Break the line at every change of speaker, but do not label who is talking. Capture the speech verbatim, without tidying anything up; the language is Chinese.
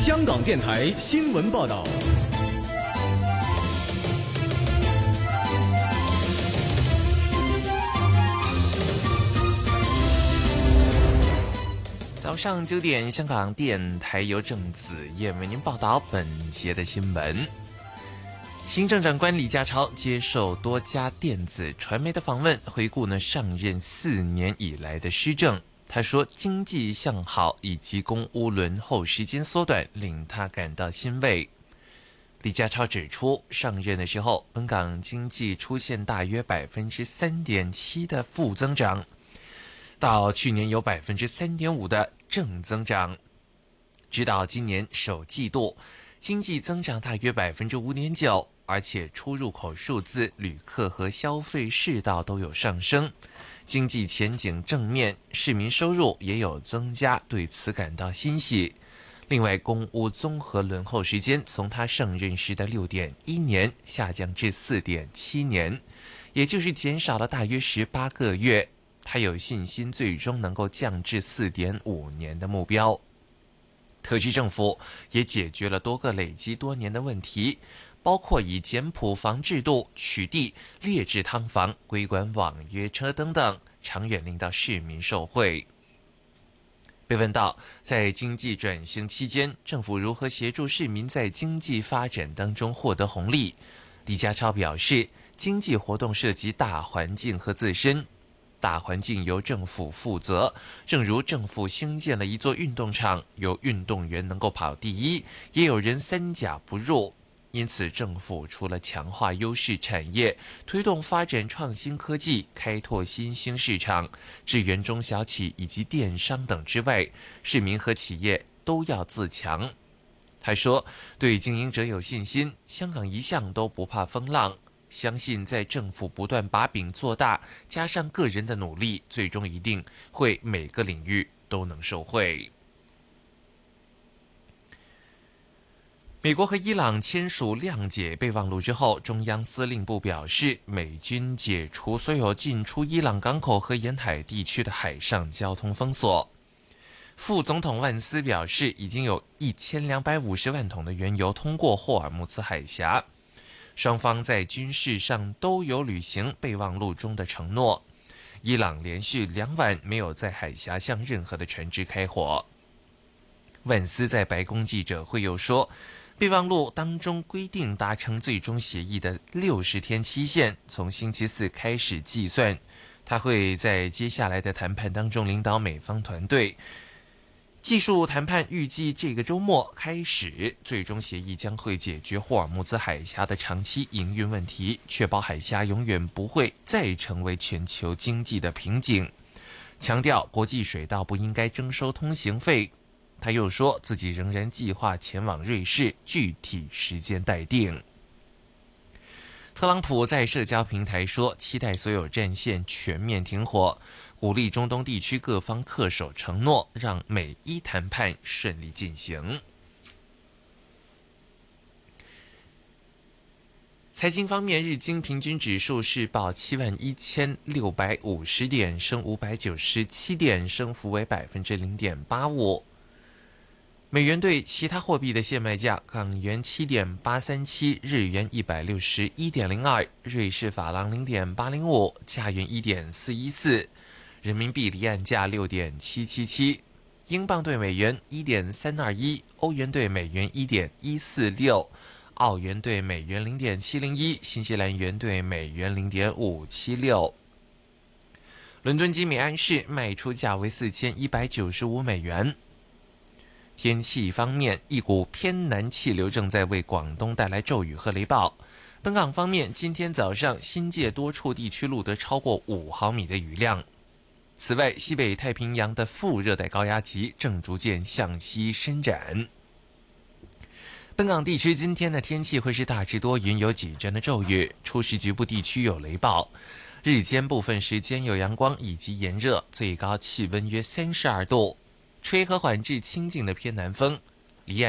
香港电台新闻报道。
早上九点，香港电台由郑子燕为您报道本节的新闻。行政长官李家超接受多家电子传媒的访问，回顾呢上任四年以来的施政。他说，经济向好以及公屋轮候时间缩短，令他感到欣慰。李家超指出，上任的时候，本港经济出现大约百分之三点七的负增长。到去年有 百分之三点五 的正增长，直到今年首季度，经济增长大约 百分之五点九， 而且出入口数字、旅客和消费市道都有上升，经济前景正面，市民收入也有增加，对此感到欣喜。另外，公屋综合轮候时间从他上任时的 六点一年下降至 四点七年，也就是减少了大约十八个月。他有信心最终能够降至 四点五年的目标。特区政府也解决了多个累积多年的问题，包括以简朴房制度取缔劣质汤房、规管网约车等等，长远令到市民受惠。被问到在经济转型期间，政府如何协助市民在经济发展当中获得红利，李家超表示，经济活动涉及大环境和自身，大环境由政府负责，正如政府兴建了一座运动场，有运动员能够跑第一，也有人三甲不入。因此，政府除了强化优势产业，推动发展创新科技，开拓新兴市场，支援中小企以及电商等之外，市民和企业都要自强。他说，对经营者有信心，香港一向都不怕风浪，相信在政府不断把饼做大，加上个人的努力，最终一定会每个领域都能受惠。美国和伊朗签署谅解备忘录之后，中央司令部表示，美军解除所有进出伊朗港口和沿海地区的海上交通封锁。副总统万斯表示，已经有一千两百五十万桶的原油通过霍尔木兹海峡。双方在军事上都有履行备忘录中的承诺。伊朗连续两晚没有在海峡向任何的船只开火。万斯在白宫记者会又说，备忘录当中规定达成最终协议的六十天期限从星期四开始计算，他会在接下来的谈判当中领导美方团队。技术谈判预计这个周末开始，最终协议将会解决霍尔木兹海峡的长期营运问题，确保海峡永远不会再成为全球经济的瓶颈。强调国际水道不应该征收通行费。他又说自己仍然计划前往瑞士，具体时间待定。特朗普在社交平台说，期待所有战线全面停火，鼓励中东地区各方恪守承诺，让美伊谈判顺利进行。财经方面，日经平均指数是报七万一千六百五十点，升五百九十七点，升幅为百分之零点八五。美元对其他货币的现卖价：港元七点八三七，日元一百六十一点零二，瑞士法郎零点八零五，加元一点四一四，人民币离岸价六点七七七，英镑对美元一点三二一，欧元对美元一点一四六，澳元对美元零点七零一，新西兰元对美元零点五七六。伦敦金每安士卖出价为四千一百九十五美元。天气方面，一股偏南气流正在为广东带来骤雨和雷暴。本港方面，今天早上新界多处地区录得超过五毫米的雨量。此外，西北太平洋的副热带高压脊正逐渐向西伸展。本港地区今天的天气会是大致多云，有几阵的骤雨，初时局部地区有雷暴。日间部分时间有阳光以及炎热，最高气温约三十二度。吹和缓至清劲的偏南风，